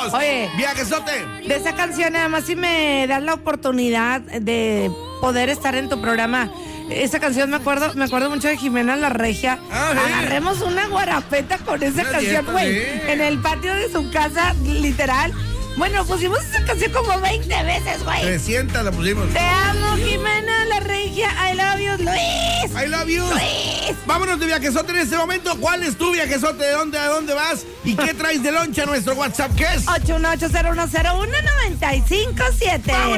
vámonos. Oye. Viajesote. De esa canción, además, si me das la oportunidad de poder estar en tu programa. Esa canción me acuerdo mucho de Jimena La Regia. Agarremos una guarapeta con esa canción, güey. En el patio de su casa, literal. Bueno, pusimos esa canción como 20 veces, güey. 300 la pusimos. Te amo, Jimena La Regia. I love you, Luis. I love you. Luis. Vámonos de viajesote en este momento. ¿Cuál es tu viajesote? ¿De dónde a dónde vas? ¿Y qué traes de loncha a nuestro WhatsApp? ¿Qué es? 818-0101-957.